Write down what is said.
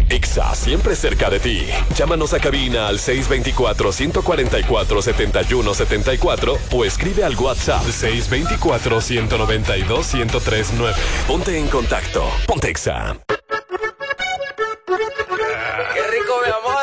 Exa, siempre cerca de ti. Llámanos a cabina al 624-144-7174 o escribe al WhatsApp 624-192-1039. Ponte en contacto. Ponte Exa.